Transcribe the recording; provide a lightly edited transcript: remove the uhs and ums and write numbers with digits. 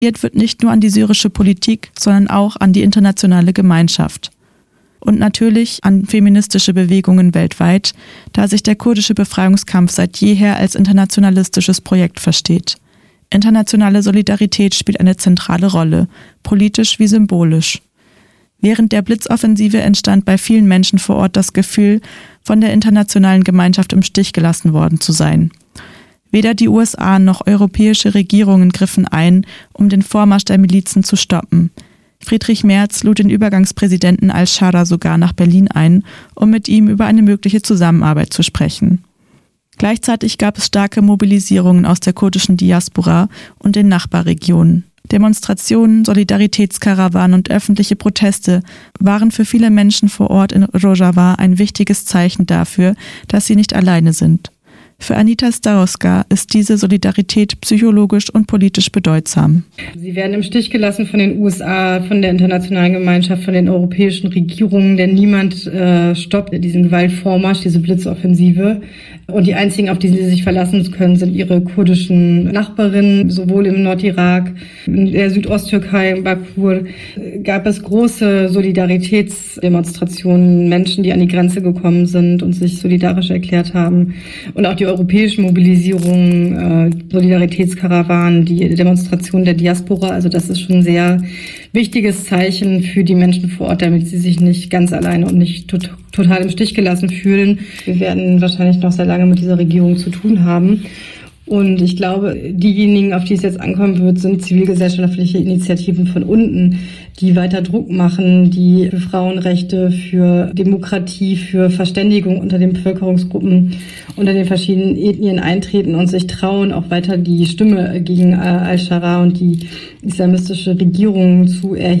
Appelliert wird nicht nur an die syrische Politik, sondern auch an die internationale Gemeinschaft. Und natürlich an feministische Bewegungen weltweit, da sich der kurdische Befreiungskampf seit jeher als internationalistisches Projekt versteht. Internationale Solidarität spielt eine zentrale Rolle, politisch wie symbolisch. Während der Blitzoffensive entstand bei vielen Menschen vor Ort das Gefühl, von der internationalen Gemeinschaft im Stich gelassen worden zu sein. Weder die USA noch europäische Regierungen griffen ein, um den Vormarsch der Milizen zu stoppen. Friedrich Merz lud den Übergangspräsidenten al-Shara sogar nach Berlin ein, um mit ihm über eine mögliche Zusammenarbeit zu sprechen. Gleichzeitig gab es starke Mobilisierungen aus der kurdischen Diaspora und den Nachbarregionen. Demonstrationen, Solidaritätskarawanen und öffentliche Proteste waren für viele Menschen vor Ort in Rojava ein wichtiges Zeichen dafür, dass sie nicht alleine sind. Für Anita Starowska ist diese Solidarität psychologisch und politisch bedeutsam. Sie werden im Stich gelassen von den USA, von der internationalen Gemeinschaft, von den europäischen Regierungen, denn niemand stoppt diesen Gewaltvormarsch, diese Blitzoffensive. Und die einzigen, auf die sie sich verlassen können, sind ihre kurdischen Nachbarinnen, sowohl im Nordirak, in der Südosttürkei, in Bakur. Gab es große Solidaritätsdemonstrationen, Menschen, die an die Grenze gekommen sind und sich solidarisch erklärt haben. Und auch die europäischen Mobilisierungen, Solidaritätskarawanen, die Demonstration der Diaspora. Also das ist schon ein sehr wichtiges Zeichen für die Menschen vor Ort, damit sie sich nicht ganz alleine und nicht total im Stich gelassen fühlen. Wir werden wahrscheinlich noch sehr lange mit dieser Regierung zu tun haben. Und ich glaube, diejenigen, auf die es jetzt ankommen wird, sind zivilgesellschaftliche Initiativen von unten, die weiter Druck machen, die für Frauenrechte, für Demokratie, für Verständigung unter den Bevölkerungsgruppen, unter den verschiedenen Ethnien eintreten und sich trauen, auch weiter die Stimme gegen al-Shara und die islamistische Regierung zu erheben.